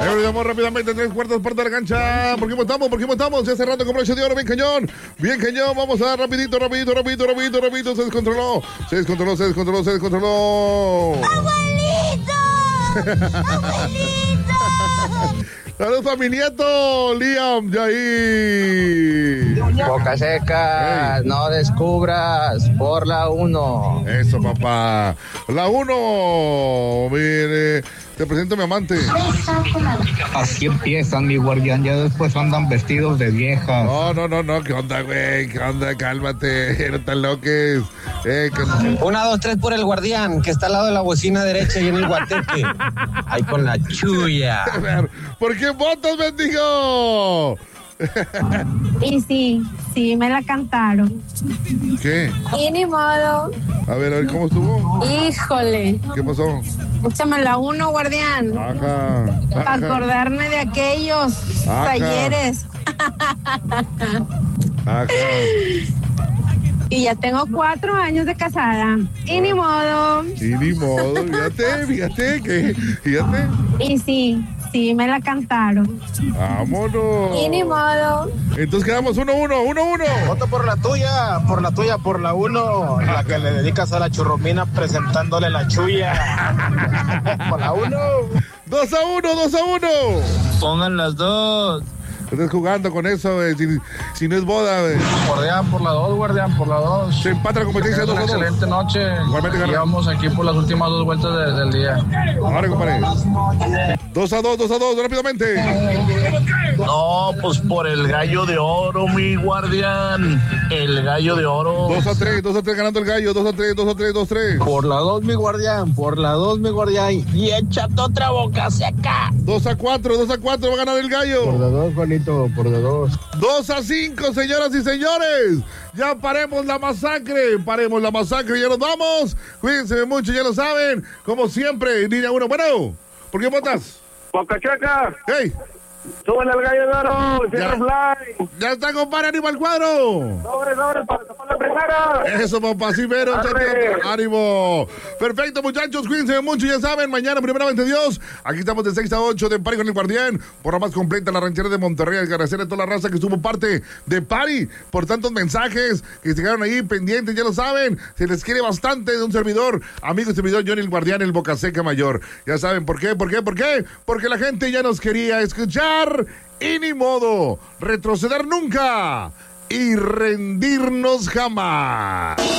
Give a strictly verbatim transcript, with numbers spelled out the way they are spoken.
Ahí lo llamamos rápidamente, tres cuartas partes de la cancha. ¿Por qué votamos? ¿Por qué votamos? Ya hace rato con broche de oro, bien cañón. Bien cañón, vamos a dar rapidito, rapidito, rapidito, rapidito, rapidito. Se descontroló, se descontroló, se descontroló, se descontroló. ¡Abuelito! ¡Abuelito! Saludos a mi nieto, Liam, Yair. Boca seca, hey. No descubras por la uno. Eso, papá. La uno. Mire, te presento a mi amante. Así empiezan, mi guardián. Ya después andan vestidos de viejas. No, no, no, no. ¿Qué onda, güey? ¿Qué onda? Cálmate. No tan loques. Eh, que... Una, dos, tres por el guardián, que está al lado de la bocina derecha y en el guateque. Ahí con la chulla. ¿Por qué votas, bendigo? Y sí, sí, me la cantaron. ¿Qué? Y ni modo. A ver, a ver, ¿cómo estuvo? Híjole. ¿Qué pasó? Échame la uno, guardián. Ajá. Ajá. Para acordarme de aquellos Ajá. talleres. Ajá. Y ya tengo cuatro años de casada. Y ni modo. Y ni modo, fíjate, fíjate, que, fíjate. Y sí, sí, me la cantaron. Vámonos. Y ni modo. Entonces quedamos uno, uno, uno, uno. Voto por la tuya, por la tuya, por la uno. La que le dedicas a la churrumina presentándole la chulla. Por la uno. Dos a uno, dos a uno. Pongan las dos. Estás jugando con eso, güey. Si, si no es boda, güey. Guardián por la dos, guardián por la dos. Se empata la competencia dos a dos. Excelente noche. Igualmente, llevamos aquí por las últimas dos vueltas de, del día. Ahora, compadre. Dos a dos, dos a dos, rápidamente. No, pues por el gallo de oro, mi guardián. El gallo de oro. Dos a tres, dos a tres ganando el gallo. Dos a tres, dos a tres, dos a tres. Por la dos, mi guardián. Por la dos, mi guardián. Y échate otra boca seca. Dos a cuatro, dos a cuatro va a ganar el gallo. Por la dos, Juanito. Por de dos. Dos a cinco, señoras y señores. Ya paremos la masacre. Paremos la masacre. Ya nos vamos. Cuídense mucho, ya lo saben. Como siempre, línea uno. Bueno, ¿por qué votas? Boca Checa. Hey. Súbele al gallo de oro. Ya, fly. Ya está, compadre, ánimo al cuadro. Sobre, sobre, para tapar la primera. Eso, papá, sí, pero ánimo. Perfecto, muchachos, cuídense mucho, ya saben, mañana, primeramente Dios, aquí estamos de seis a ocho de Party con el Guardián, por la más completa, la ranchera de Monterrey, el caracero de toda la raza que estuvo parte de Party, por tantos mensajes que se quedaron ahí pendientes, ya lo saben, se les quiere bastante de un servidor, amigo y servidor Johnny el Guardián, el Boca Seca Mayor. Ya saben, ¿por qué? ¿Por qué? ¿Por qué? Porque la gente ya nos quería escuchar. Y ni modo, retroceder nunca y rendirnos jamás.